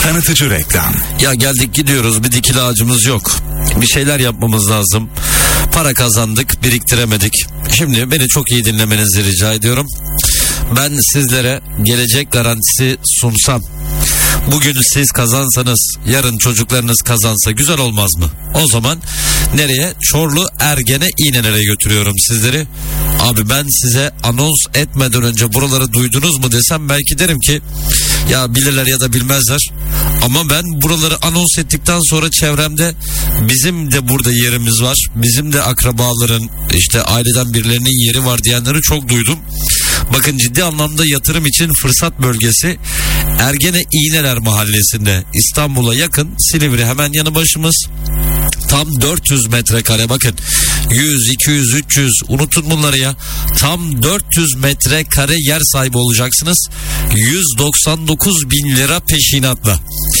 Tanıtıcı reklam. Ya geldik gidiyoruz, bir dikili ağacımız yok. Bir şeyler yapmamız lazım. Para kazandık, biriktiremedik. Şimdi beni çok iyi dinlemenizi rica ediyorum. Ben sizlere gelecek garantisi sunsam, bugün siz kazansanız, yarın çocuklarınız kazansa güzel olmaz mı? O zaman nereye? Çorlu Ergene İğnelere götürüyorum sizleri. Abi ben size anons etmeden önce buraları duydunuz mu desem belki derim ki ya bilirler ya da bilmezler. Ama ben buraları anons ettikten sonra çevremde bizim de burada yerimiz var, bizim de akrabaların, işte aileden birilerinin yeri var diyenleri çok duydum. Bakın, ciddi anlamda yatırım için fırsat bölgesi Ergene İğneler Mahallesi'nde, İstanbul'a yakın, Silivri hemen yanı başımız. Tam 400 metrekare, bakın 100, 200, 300 unutun bunları ya. Tam 400 metrekare yer sahibi olacaksınız. 199 bin lira peşinatla.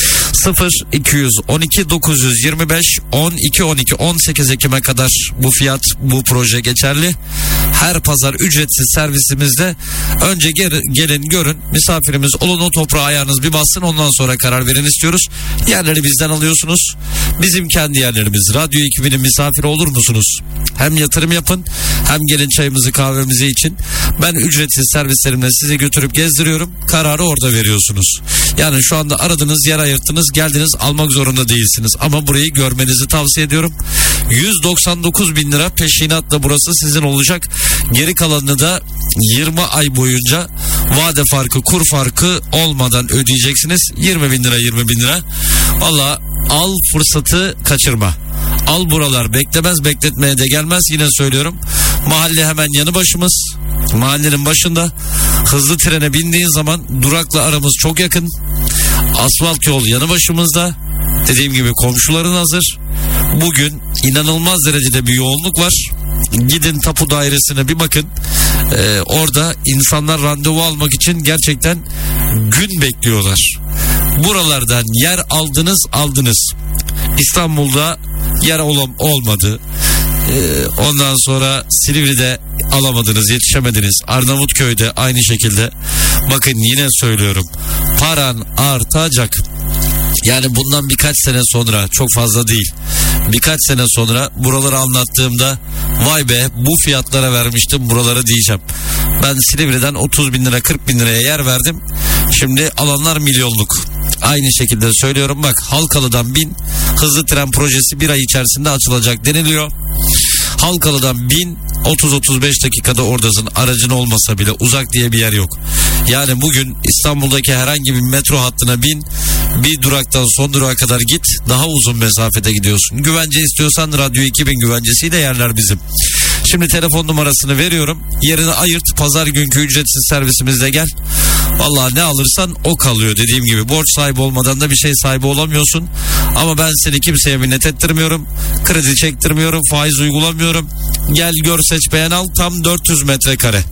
0212 925 12 12 18 Ekim'e kadar bu fiyat, bu proje geçerli. Her pazar ücretsiz servisimizde. Önce gelin görün, misafirimiz olun, o toprağa ayağınız bir bassın, ondan sonra karar verin istiyoruz. Yerleri bizden alıyorsunuz. Bizim kendi yerlerimiz. Radyo ekibinin misafiri olur musunuz? Hem yatırım yapın, hem gelin çayımızı kahvemizi için. Ben ücretsiz servislerimle sizi götürüp gezdiriyorum. Kararı orada veriyorsunuz. Yani şu anda aradınız, yer ayırttınız, geldiniz, almak zorunda değilsiniz. Ama burayı görmenizi tavsiye ediyorum. 199 bin lira peşinatla burası sizin olacak. Geri kalanını da 20 ay boyunca vade farkı, kur farkı olmadan ödeyeceksiniz. 20 bin lira, 20 bin lira. Valla al, fırsatı kaçırma. Al, buralar beklemez, bekletmeye de gelmez. Yine söylüyorum, mahalle hemen yanı başımız. Mahallenin başında, hızlı trene bindiğin zaman durakla aramız çok yakın. Asfalt yol yanı başımızda. Dediğim gibi komşuların hazır. Bugün inanılmaz derecede bir yoğunluk var. Gidin tapu dairesine bir bakın. Orada insanlar randevu almak için gerçekten gün bekliyorlar. Buralardan yer aldınız. İstanbul'da yer olmadı. Ondan sonra Silivri'de alamadınız, yetişemediniz. Arnavutköy'de aynı şekilde. Bakın, yine söylüyorum, paran artacak. Yani bundan birkaç sene sonra, çok fazla değil, birkaç sene sonra buraları anlattığımda vay be, bu fiyatlara vermiştim buraları diyeceğim. Ben Silivri'den 30 bin lira, 40 bin liraya yer verdim. Şimdi alanlar milyonluk. Aynı şekilde söylüyorum, bak, Halkalı'dan 1000 hızlı tren projesi bir ay içerisinde açılacak deniliyor. Halkalı'dan 1000 30-35 dakikada oradasın, aracın olmasa bile. Uzak diye bir yer yok. Yani bugün İstanbul'daki herhangi bir metro hattına bin, bir duraktan son durağa kadar git, daha uzun mesafede gidiyorsun. Güvence istiyorsan Radyo 2000 güvencesiyle yerler bizim. Şimdi telefon numarasını veriyorum. Yerini ayırt, pazar günkü ücretsiz servisimizde gel. Vallahi ne alırsan o kalıyor, dediğim gibi. Borç sahibi olmadan da bir şey sahibi olamıyorsun. Ama ben seni kimseye minnet ettirmiyorum. Kredi çektirmiyorum, faiz uygulamıyorum. Gel, gör, seç, beğen, al. Tam 400 metrekare.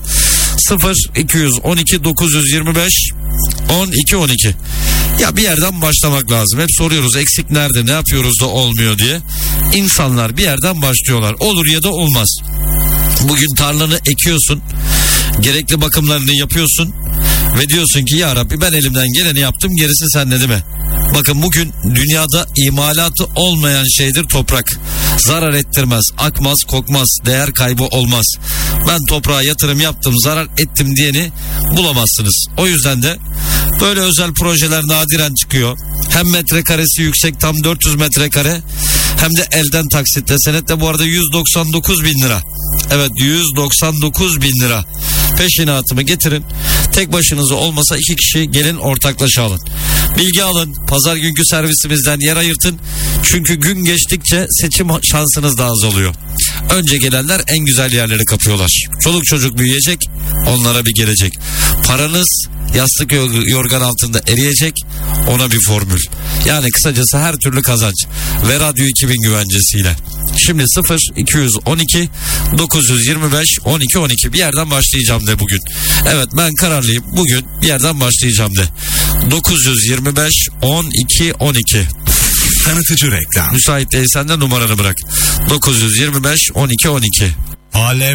0212 925 12 12. Ya bir yerden başlamak lazım. Hep soruyoruz, eksik nerede, ne yapıyoruz da olmuyor diye. İnsanlar bir yerden başlıyorlar. Olur ya da olmaz. Bugün tarlanı ekiyorsun, gerekli bakımlarını yapıyorsun ve diyorsun ki ya Rabbi, ben elimden geleni yaptım, gerisi sende, değil mi? Bakın, bugün dünyada imalatı olmayan şeydir toprak. Zarar ettirmez, akmaz, kokmaz, değer kaybı olmaz. Ben toprağa yatırım yaptım, zarar ettim diyeni bulamazsınız. O yüzden de böyle özel projeler nadiren çıkıyor. Hem metrekaresi yüksek, tam 400 metrekare, hem de elden taksitle, senetle. Bu arada 199 bin lira. Evet, 199 bin lira. Peşinatımı getirin. Tek başınıza olmasa 2 kişi gelin, ortaklaşa alın. Bilgi alın. Pazar günkü servisimizden yer ayırtın. Çünkü gün geçtikçe seçim şansınız da azalıyor. Önce gelenler en güzel yerleri kapıyorlar. Çoluk çocuk büyüyecek, onlara bir gelecek. Paranız yastık yorgan altında eriyecek, ona bir formül. Yani kısacası her türlü kazanç. Ve Radyo 2000 güvencesiyle. Şimdi 0212 925 12 12, bir yerden başlayacağım de bugün. Evet, ben kararlıyım, bugün bir yerden başlayacağım de. 925 12 12. Tanıtıcı reklam. Müsait değilsen de numaranı bırak. 925 12 12.